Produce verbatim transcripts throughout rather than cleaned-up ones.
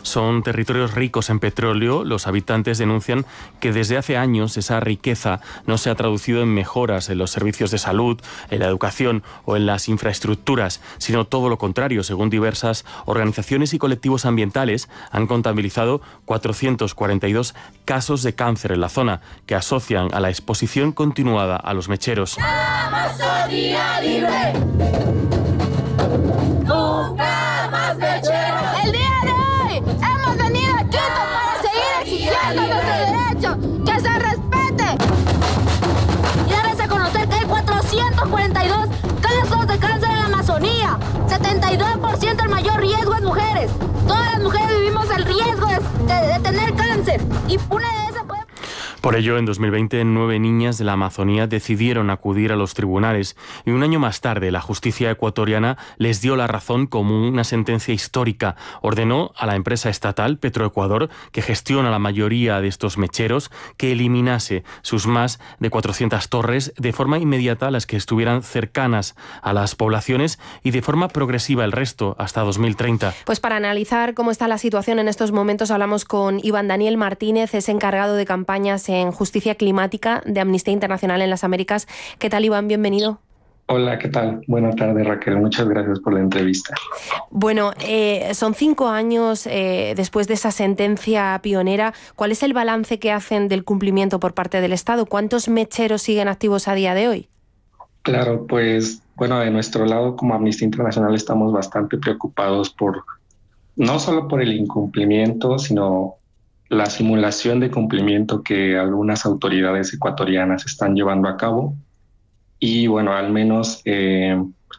son territorios ricos en petróleo. Los habitantes denuncian que desde hace años esa riqueza no se ha traducido en mejoras en los servicios de salud, en la educación o en las infraestructuras, sino todo lo contrario. Según diversas organizaciones y colectivos ambientales, han contabilizado cuatrocientos cuarenta y dos casos de cáncer en la zona que asocian a la exposición continuada a los mecheros. La Amazonía libre. Nunca más mecheros. El día de hoy hemos venido a Quito para seguir exigiendo nuestro derecho, que se respete. Y debes de conocer que hay cuatrocientos cuarenta y dos casos de cáncer en la Amazonía. setenta y dos por ciento el mayor riesgo es mujeres. Todas las mujeres vivimos el riesgo de, de, de tener cáncer. Y una de esas puede... Por ello, en dos mil veinte, nueve niñas de la Amazonía decidieron acudir a los tribunales y un año más tarde la justicia ecuatoriana les dio la razón como una sentencia histórica. Ordenó a la empresa estatal Petroecuador, que gestiona la mayoría de estos mecheros, que eliminase sus más de cuatrocientas torres de forma inmediata, las que estuvieran cercanas a las poblaciones, y de forma progresiva el resto hasta dos mil treinta. Pues para analizar cómo está la situación en estos momentos hablamos con Iván Daniel Martínez, es encargado de campañas en justicia climática de Amnistía Internacional en las Américas. ¿Qué tal, Iván? Bienvenido. Hola, ¿qué tal? Buenas tardes, Raquel. Muchas gracias por la entrevista. Bueno, eh, son cinco años eh, después de esa sentencia pionera. ¿Cuál es el balance que hacen del cumplimiento por parte del Estado? ¿Cuántos mecheros siguen activos a día de hoy? Claro, pues, bueno, de nuestro lado, como Amnistía Internacional, estamos bastante preocupados por, no solo por el incumplimiento, sino la simulación de cumplimiento que algunas autoridades ecuatorianas están llevando a cabo. Y bueno, al menos eh,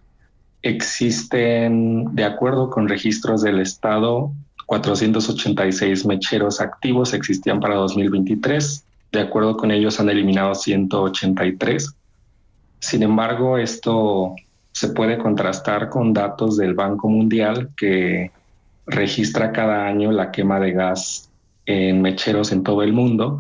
existen, de acuerdo con registros del Estado, cuatrocientos ochenta y seis mecheros activos existían para dos mil veintitrés. De acuerdo con ellos han eliminado ciento ochenta y tres. Sin embargo, esto se puede contrastar con datos del Banco Mundial, que registra cada año la quema de gas en mecheros en todo el mundo.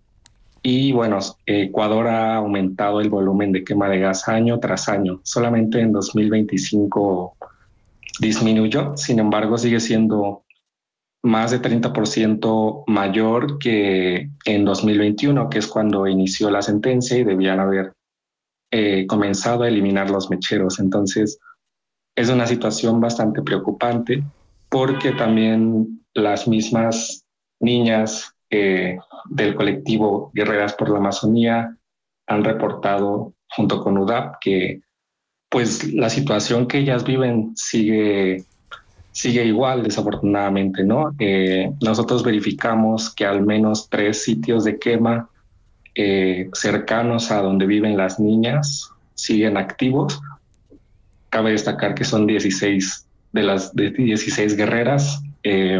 Y bueno, Ecuador ha aumentado el volumen de quema de gas año tras año. Solamente en dos mil veinticinco disminuyó, sin embargo sigue siendo más de treinta por ciento mayor que en dos mil veintiuno, que es cuando inició la sentencia y debían haber eh, comenzado a eliminar los mecheros. Entonces es una situación bastante preocupante, porque también las mismas niñas eh, del colectivo Guerreras por la Amazonía han reportado junto con U D A P que pues la situación que ellas viven sigue, sigue igual, desafortunadamente, ¿no? Eh, nosotros verificamos que al menos tres sitios de quema eh, cercanos a donde viven las niñas siguen activos. Cabe destacar que son dieciséis de las de dieciséis guerreras. Eh,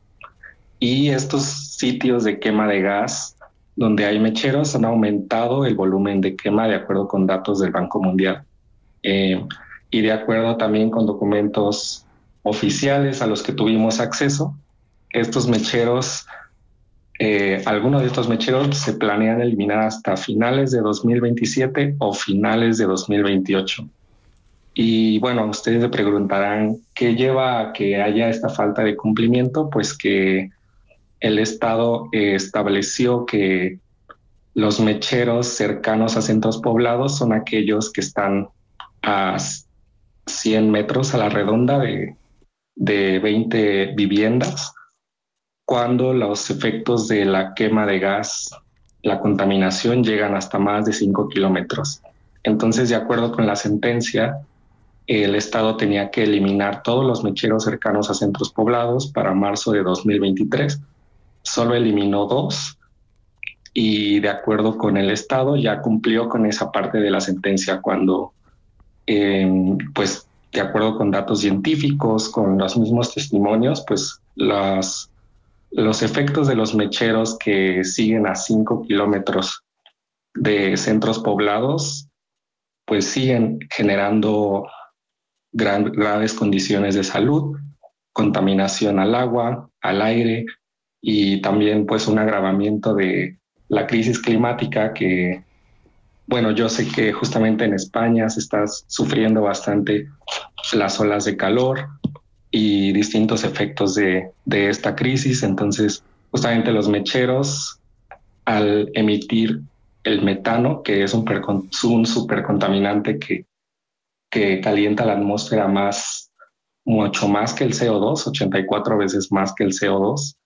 Y estos sitios de quema de gas donde hay mecheros han aumentado el volumen de quema de acuerdo con datos del Banco Mundial. Eh, y de acuerdo también con documentos oficiales a los que tuvimos acceso, estos mecheros, eh, algunos de estos mecheros se planean eliminar hasta finales de dos mil veintisiete o finales de dos mil veintiocho. Y bueno, ustedes se preguntarán qué lleva a que haya esta falta de cumplimiento. Pues que el Estado eh, estableció que los mecheros cercanos a centros poblados son aquellos que están a cien metros a la redonda de, de veinte viviendas, cuando los efectos de la quema de gas, la contaminación, llegan hasta más de cinco kilómetros. Entonces, de acuerdo con la sentencia, el Estado tenía que eliminar todos los mecheros cercanos a centros poblados para marzo de dos mil veintitrés. Solo eliminó dos y, de acuerdo con el Estado, ya cumplió con esa parte de la sentencia cuando, eh, pues, de acuerdo con datos científicos, con los mismos testimonios, pues las, los efectos de los mecheros que siguen a cinco kilómetros de centros poblados, pues siguen generando gran, graves condiciones de salud, contaminación al agua, al aire, y también pues un agravamiento de la crisis climática que, bueno, yo sé que justamente en España se está sufriendo bastante las olas de calor, y distintos efectos de, de esta crisis. Entonces, justamente los mecheros, al emitir el metano, que es un, un supercontaminante que, que calienta la atmósfera más, mucho más que el C O dos, ochenta y cuatro veces más que el C O dos,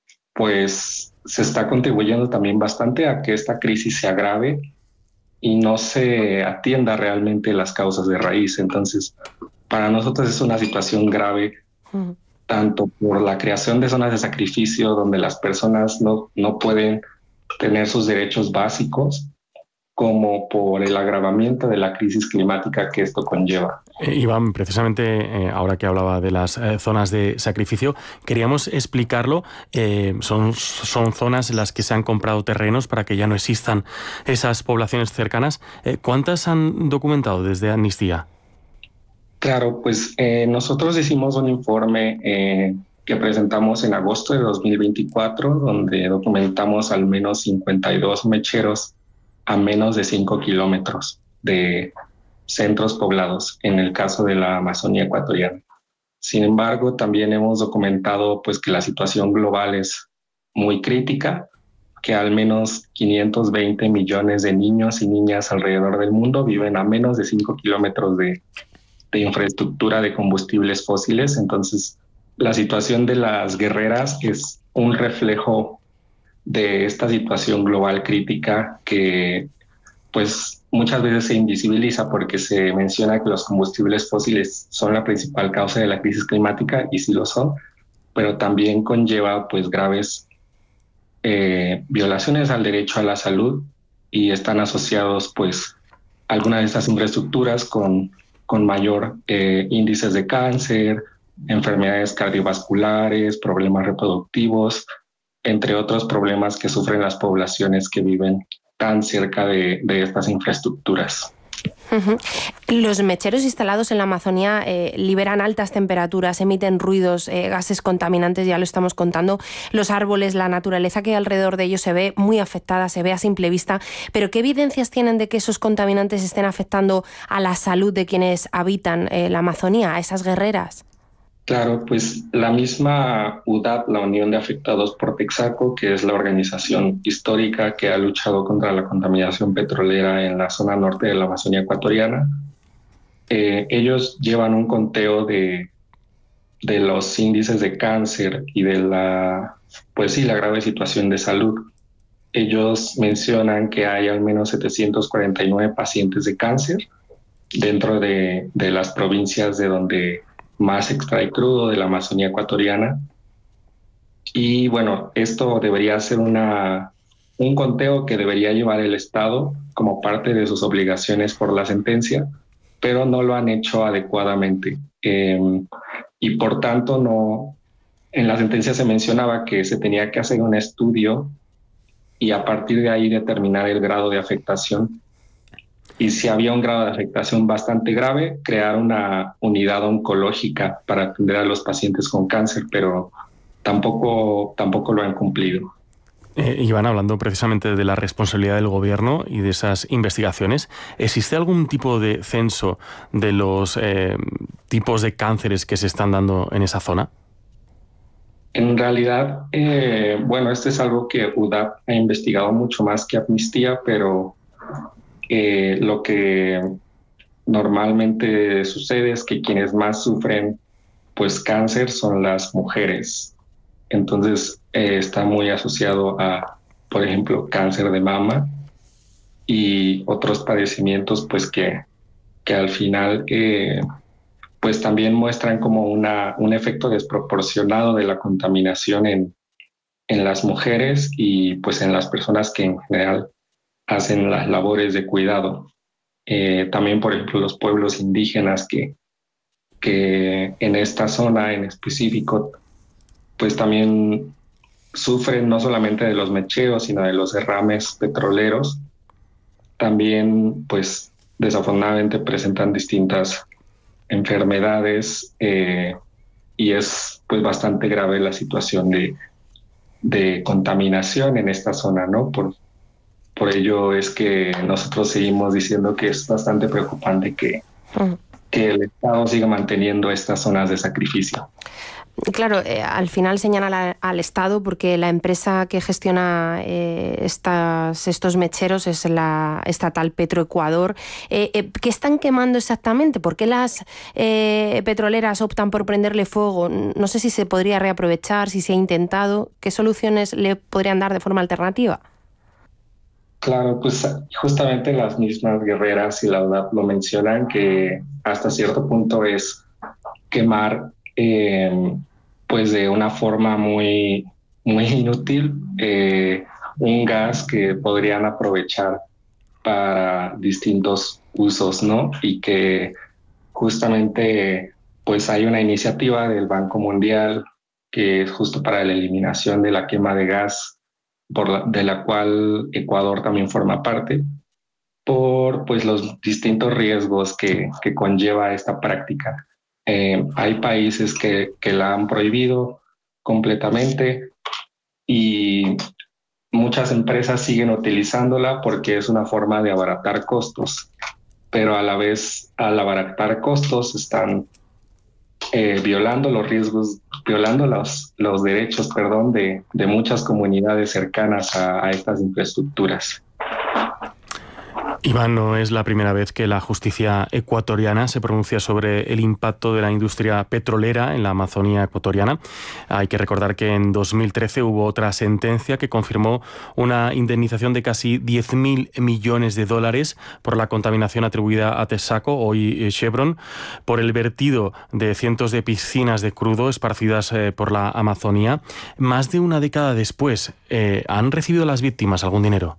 pues se está contribuyendo también bastante a que esta crisis se agrave y no se atienda realmente las causas de raíz. Entonces, para nosotros es una situación grave, uh-huh. tanto por la creación de zonas de sacrificio donde las personas no, no pueden tener sus derechos básicos, como por el agravamiento de la crisis climática que esto conlleva. Eh, Iván, precisamente eh, ahora que hablaba de las eh, zonas de sacrificio, queríamos explicarlo. Eh, son, son zonas en las que se han comprado terrenos para que ya no existan esas poblaciones cercanas. Eh, ¿Cuántas han documentado desde Amnistía? Claro, pues eh, nosotros hicimos un informe eh, que presentamos en agosto de dos mil veinticuatro, donde documentamos al menos cincuenta y dos mecheros a menos de cinco kilómetros de centros poblados, en el caso de la Amazonía ecuatoriana. Sin embargo, también hemos documentado pues, que la situación global es muy crítica, que al menos quinientos veinte millones de niños y niñas alrededor del mundo viven a menos de cinco kilómetros de, de infraestructura de combustibles fósiles. Entonces, la situación de las guerreras es un reflejo de esta situación global crítica que pues muchas veces se invisibiliza porque se menciona que los combustibles fósiles son la principal causa de la crisis climática, y sí lo son, pero también conlleva pues graves eh, violaciones al derecho a la salud, y están asociados pues algunas de estas infraestructuras con, con mayor eh, índices de cáncer, enfermedades cardiovasculares, problemas reproductivos, entre otros problemas que sufren las poblaciones que viven tan cerca de, de estas infraestructuras. Uh-huh. Los mecheros instalados en la Amazonía eh, liberan altas temperaturas, emiten ruidos, eh, gases contaminantes, ya lo estamos contando. Los árboles, la naturaleza que hay alrededor de ellos se ve muy afectada, se ve a simple vista. Pero ¿qué evidencias tienen de que esos contaminantes estén afectando a la salud de quienes habitan eh, la Amazonía, a esas guerreras? Claro, pues la misma U D A P, la Unión de Afectados por Texaco, que es la organización histórica que ha luchado contra la contaminación petrolera en la zona norte de la Amazonía ecuatoriana, eh, ellos llevan un conteo de, de los índices de cáncer y de la, pues sí, la grave situación de salud. Ellos mencionan que hay al menos setecientos cuarenta y nueve pacientes de cáncer dentro de, de las provincias de donde más se extrae crudo de la Amazonía ecuatoriana. Y bueno, esto debería ser una, un conteo que debería llevar el Estado como parte de sus obligaciones por la sentencia, pero no lo han hecho adecuadamente. Eh, y por tanto, no, en la sentencia se mencionaba que se tenía que hacer un estudio y a partir de ahí determinar el grado de afectación. Y si había un grado de afectación bastante grave, crear una unidad oncológica para atender a los pacientes con cáncer, pero tampoco, tampoco lo han cumplido. Eh, Iván, hablando precisamente de la responsabilidad del gobierno y de esas investigaciones, ¿existe algún tipo de censo de los eh, tipos de cánceres que se están dando en esa zona? En realidad, eh, bueno, esto es algo que U D A P ha investigado mucho más que Amnistía, pero Eh, lo que normalmente sucede es que quienes más sufren pues cáncer son las mujeres. Entonces eh, está muy asociado a, por ejemplo, cáncer de mama y otros padecimientos pues que, que al final eh, pues también muestran como una, un efecto desproporcionado de la contaminación en, en las mujeres y pues en las personas que en general hacen las labores de cuidado. Eh, también, por ejemplo, los pueblos indígenas que, que en esta zona en específico, pues también sufren no solamente de los mecheros, sino de los derrames petroleros. También, pues, desafortunadamente presentan distintas enfermedades eh, y es, pues, bastante grave la situación de, de contaminación en esta zona, ¿no? Por, Por ello es que nosotros seguimos diciendo que es bastante preocupante que, que el Estado siga manteniendo estas zonas de sacrificio. Claro, eh, al final señala al Estado porque la empresa que gestiona eh, estas, estos mecheros es la estatal Petroecuador. Eh, eh, ¿Qué están quemando exactamente? ¿Por qué las eh, petroleras optan por prenderle fuego? No sé si se podría reaprovechar, si se ha intentado. ¿Qué soluciones le podrían dar de forma alternativa? Claro, pues justamente las mismas guerreras y la U D A P lo mencionan, que hasta cierto punto es quemar eh, pues de una forma muy, muy inútil eh, un gas que podrían aprovechar para distintos usos, ¿no? Y que justamente pues hay una iniciativa del Banco Mundial que es justo para la eliminación de la quema de gas, por la, de la cual Ecuador también forma parte, por pues los distintos riesgos que, que conlleva esta práctica. Eh, hay países que, que la han prohibido completamente y muchas empresas siguen utilizándola porque es una forma de abaratar costos, pero a la vez, al abaratar costos, están eh, violando los riesgos, violando los, los derechos, perdón, de, de muchas comunidades cercanas a, a estas infraestructuras. Iván, no es la primera vez que la justicia ecuatoriana se pronuncia sobre el impacto de la industria petrolera en la Amazonía ecuatoriana. Hay que recordar que en dos mil trece hubo otra sentencia que confirmó una indemnización de casi diez mil millones de dólares por la contaminación atribuida a Texaco, hoy Chevron, por el vertido de cientos de piscinas de crudo esparcidas eh, por la Amazonía. Más de una década después, eh, ¿han recibido las víctimas algún dinero?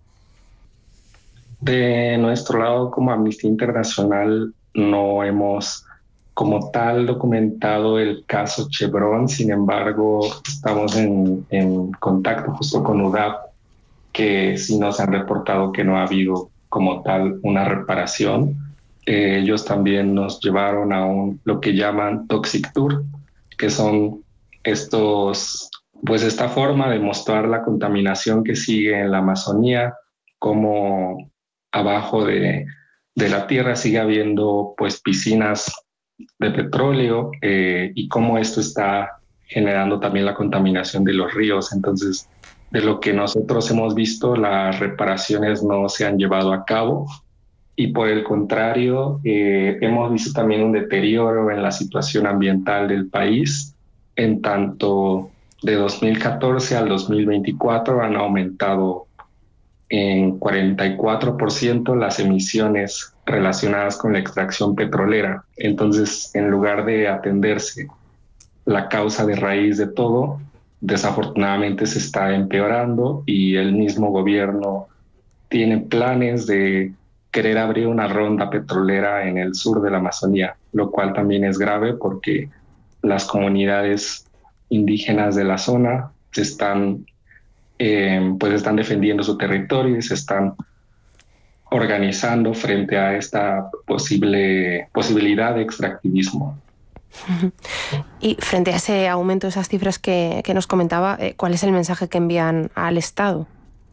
De nuestro lado, como Amnistía Internacional, no hemos como tal documentado el caso Chevron. Sin embargo, estamos en, en contacto justo con U D A P, que sí nos han reportado que no ha habido como tal una reparación. Eh, ellos también nos llevaron a un, lo que llaman Toxic Tour, que son estos, pues esta forma de mostrar la contaminación que sigue en la Amazonía, como abajo de, de la tierra sigue habiendo pues piscinas de petróleo eh, y cómo esto está generando también la contaminación de los ríos. Entonces, de lo que nosotros hemos visto, las reparaciones no se han llevado a cabo y por el contrario, eh, hemos visto también un deterioro en la situación ambiental del país. En tanto, de dos mil catorce al dos mil veinticuatro han aumentado en cuarenta y cuatro por ciento las emisiones relacionadas con la extracción petrolera. Entonces, en lugar de atenderse la causa de raíz de todo, desafortunadamente se está empeorando y el mismo gobierno tiene planes de querer abrir una ronda petrolera en el sur de la Amazonía, lo cual también es grave porque las comunidades indígenas de la zona se están Eh, pues están defendiendo su territorio y se están organizando frente a esta posible posibilidad de extractivismo. Y frente a ese aumento de esas cifras que, que nos comentaba, ¿cuál es el mensaje que envían al Estado?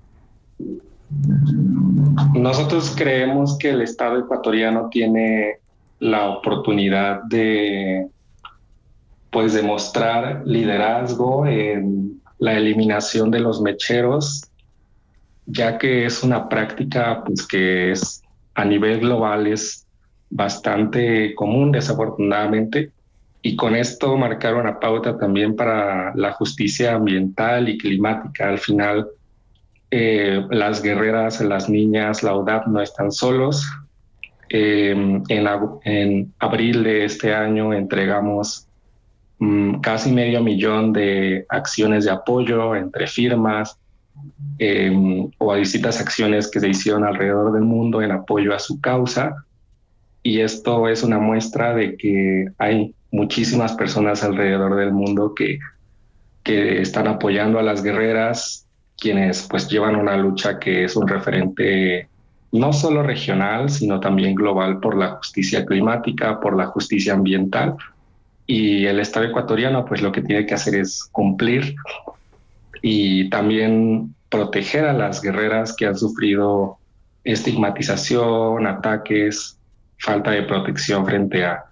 Nosotros creemos que el Estado ecuatoriano tiene la oportunidad de pues demostrar liderazgo en la eliminación de los mecheros, ya que es una práctica pues, que es a nivel global es bastante común, desafortunadamente, y con esto marcar una pauta también para la justicia ambiental y climática. Al final, eh, las guerreras, las niñas, la U D A P no están solos. Eh, en, en abril de este año entregamos casi medio millón de acciones de apoyo entre firmas eh, o a distintas acciones que se hicieron alrededor del mundo en apoyo a su causa. Y esto es una muestra de que hay muchísimas personas alrededor del mundo que, que están apoyando a las guerreras, quienes pues llevan una lucha que es un referente no solo regional, sino también global por la justicia climática, por la justicia ambiental. Y el Estado ecuatoriano pues lo que tiene que hacer es cumplir y también proteger a las guerreras que han sufrido estigmatización, ataques, falta de protección frente a,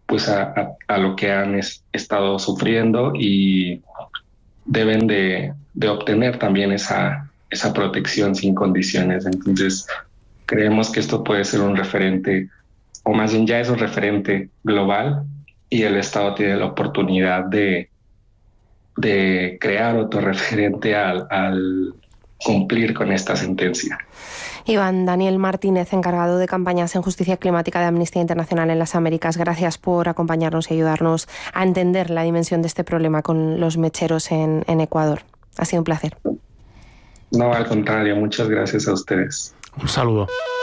pues a, a, a lo que han es, estado sufriendo y deben de, de obtener también esa, esa protección sin condiciones. Entonces, creemos que esto puede ser un referente, o más bien ya es un referente global, y el Estado tiene la oportunidad de, de crear otro referente al, al cumplir con esta sentencia. Iván Daniel Martínez, encargado de campañas en justicia climática de Amnistía Internacional en las Américas, gracias por acompañarnos y ayudarnos a entender la dimensión de este problema con los mecheros en, en Ecuador. Ha sido un placer. No, al contrario, muchas gracias a ustedes. Un saludo.